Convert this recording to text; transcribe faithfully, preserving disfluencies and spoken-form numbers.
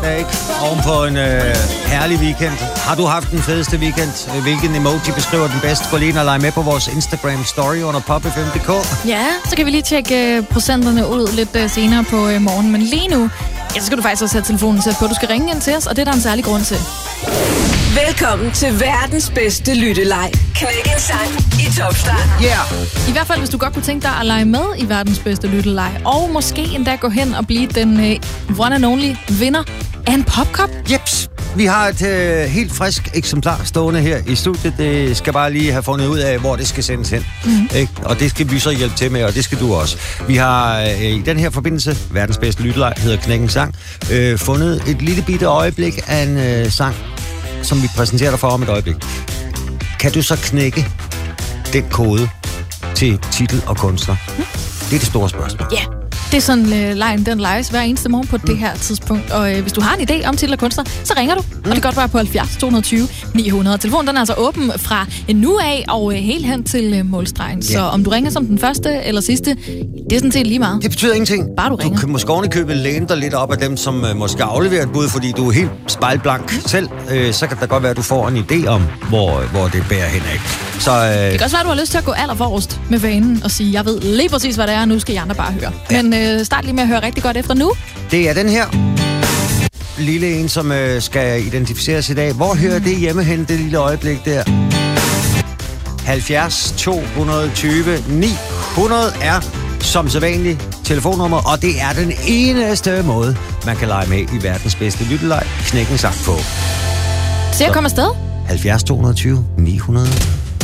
fredag, ikke? Oven på en øh, herlig weekend. Har du haft den fedeste weekend? Hvilken emoji beskriver den bedst? Gå lige ind og lege med på vores Instagram story under pop f m punktum d k. Ja, så kan vi lige tjekke øh, procenterne ud lidt øh, senere på øh, morgen. Men lige nu, ja, så skal du faktisk også have telefonen sat på. Du skal ringe ind til os, og det er der en særlig grund til. Velkommen til verdens bedste lytteleg. Knæk en sang i Top Start. Yeah! I hvert fald, hvis du godt kunne tænke dig at lege med i verdens bedste lytteleg, og måske endda gå hen og blive den øh, one and only vinder af en popkop. Jeps! Vi har et øh, helt frisk eksemplar stående her i studiet. Det skal bare lige have fundet ud af, hvor det skal sendes hen. Mm-hmm. Ikke? Og det skal vi så hjælpe til med, og det skal du også. Vi har øh, i den her forbindelse, verdens bedste lytteleg, hedder Knæk en sang, øh, fundet et lille bitte øjeblik af en øh, sang, som vi præsenterer dig for om et øjeblik. Kan du så knække den kode til titel og kunstner? Mm. Det er det store spørgsmål. Ja, yeah. Det er sådan, uh, lejen den lejes hver eneste morgen på mm. det her tidspunkt. Og uh, hvis du har en idé om titel og kunstner, så ringer du. Mm. Og det kan godt være på halvfjerds to tyve ni hundrede. Telefonen den er altså åben fra nu af og uh, helt hen til uh, målstregen. Yeah. Så om du ringer som den første eller sidste, det er sådan set lige meget. Det betyder ingenting. Bare du ringer. Du kan måske ovenikøbet læne dig lidt op af dem, som uh, måske afleverer et bud, fordi du er helt spejlblank mm. selv. Uh, så kan det godt være, at du får en idé om, hvor, hvor det bærer hen af. Så, uh... det kan også være, at du har lyst til at gå allerforrest med vanen og sige, jeg ved lige præcis, hvad det er, og nu skal I andre bare høre. Ja. Men uh, start lige med at høre rigtig godt efter nu. Det er den her lille en, som øh, skal identificeres i dag. Hvor hører det hjemme hen, det lille øjeblik der? halvfjerds to tyve ni hundrede er som sædvanligt telefonnummer, og det er den eneste måde, man kan lege med i verdens bedste lytteleg. Knæk en sang på. Så jeg kommer afsted. halvfjerds to tyve ni hundrede.